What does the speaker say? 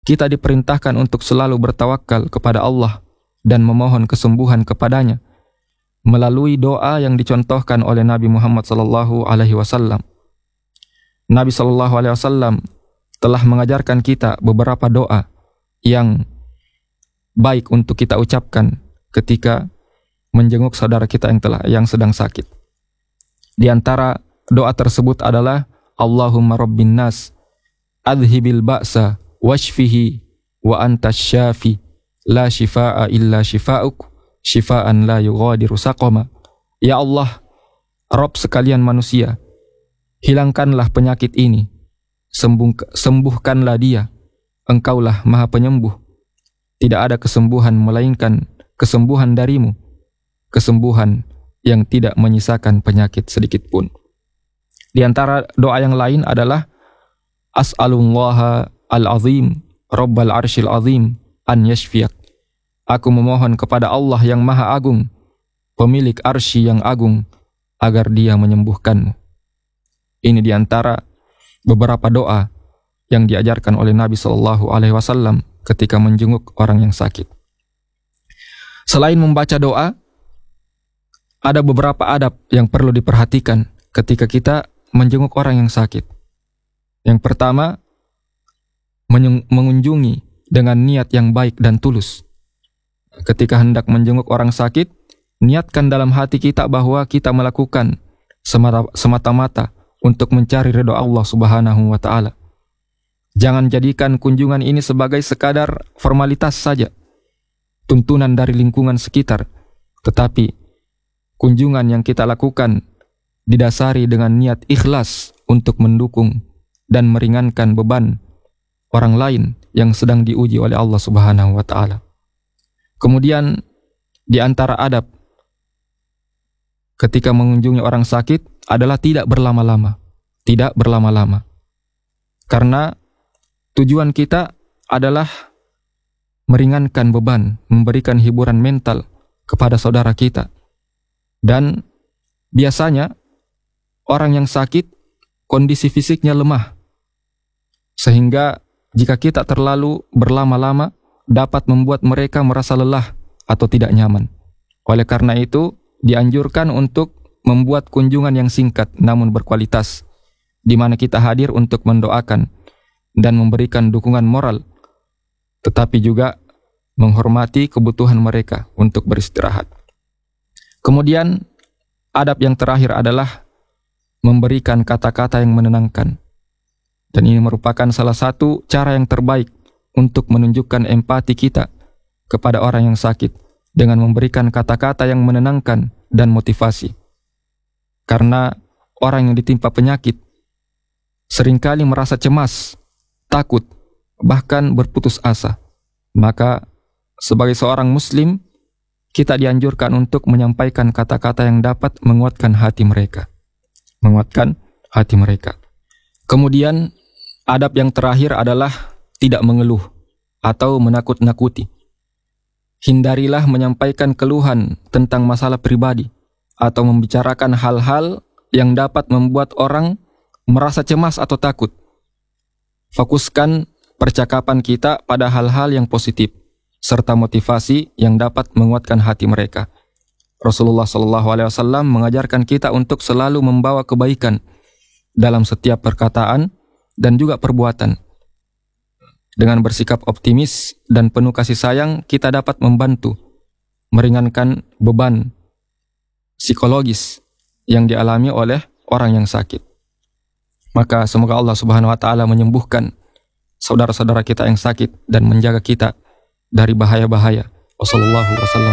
kita diperintahkan untuk selalu bertawakal kepada Allah dan memohon kesembuhan kepadanya melalui doa yang dicontohkan oleh Nabi Muhammad SAW. Nabi SAW telah mengajarkan kita beberapa doa yang baik untuk kita ucapkan ketika menjenguk saudara kita yang sedang sakit. Di antara doa tersebut adalah Allahumma rabbin nas adhibil ba'sa washfihi wa antas syafi la shifaa illa shifauk shifaan la yughadiru saqama. Ya Allah, Rabb sekalian manusia, hilangkanlah penyakit ini, sembuhkanlah dia, Engkaulah Maha Penyembuh. Tidak ada kesembuhan melainkan kesembuhan darimu, kesembuhan yang tidak menyisakan penyakit sedikit pun. Di antara doa yang lain adalah As'alullaha al-azim Rabbal arshil azim an yashfiyak. Aku memohon kepada Allah yang Maha Agung, pemilik arsy yang agung, agar dia menyembuhkanmu. Ini di antara beberapa doa yang diajarkan oleh Nabi SAW ketika menjenguk orang yang sakit. Selain membaca doa, ada beberapa adab yang perlu diperhatikan ketika kita menjenguk orang yang sakit. Yang pertama, mengunjungi dengan niat yang baik dan tulus. Ketika hendak menjenguk orang sakit, niatkan dalam hati kita bahwa kita melakukan semata-mata untuk mencari ridha Allah Subhanahu wa Ta'ala. Jangan jadikan kunjungan ini sebagai sekadar formalitas saja, tuntunan dari lingkungan sekitar, tetapi kunjungan yang kita lakukan didasari dengan niat ikhlas untuk mendukung dan meringankan beban orang lain yang sedang diuji oleh Allah Subhanahu wa Ta'ala. Kemudian di antara adab ketika mengunjungi orang sakit adalah tidak berlama-lama. Tidak berlama-lama. Karena tujuan kita adalah meringankan beban, memberikan hiburan mental kepada saudara kita. Dan biasanya orang yang sakit kondisi fisiknya lemah. Sehingga jika kita terlalu berlama-lama dapat membuat mereka merasa lelah atau tidak nyaman. Oleh karena itu, dianjurkan untuk membuat kunjungan yang singkat namun berkualitas, di mana kita hadir untuk mendoakan dan memberikan dukungan moral, tetapi juga menghormati kebutuhan mereka untuk beristirahat. Kemudian, adab yang terakhir adalah memberikan kata-kata yang menenangkan. Dan ini merupakan salah satu cara yang terbaik untuk menunjukkan empati kita kepada orang yang sakit dengan memberikan kata-kata yang menenangkan dan motivasi. Karena orang yang ditimpa penyakit seringkali merasa cemas, takut, bahkan berputus asa. Maka sebagai seorang muslim, kita dianjurkan untuk menyampaikan kata-kata yang dapat menguatkan hati mereka. Menguatkan hati mereka. Kemudian adab yang terakhir adalah tidak mengeluh atau menakut-nakuti. Hindarilah menyampaikan keluhan tentang masalah pribadi atau membicarakan hal-hal yang dapat membuat orang merasa cemas atau takut. Fokuskan percakapan kita pada hal-hal yang positif serta motivasi yang dapat menguatkan hati mereka. Rasulullah SAW mengajarkan kita untuk selalu membawa kebaikan dalam setiap perkataan dan juga perbuatan. Dengan bersikap optimis dan penuh kasih sayang, kita dapat membantu meringankan beban psikologis yang dialami oleh orang yang sakit. Maka semoga Allah Subhanahu wa Ta'ala menyembuhkan saudara-saudara kita yang sakit dan menjaga kita dari bahaya-bahaya. Wassallallahu wasallam.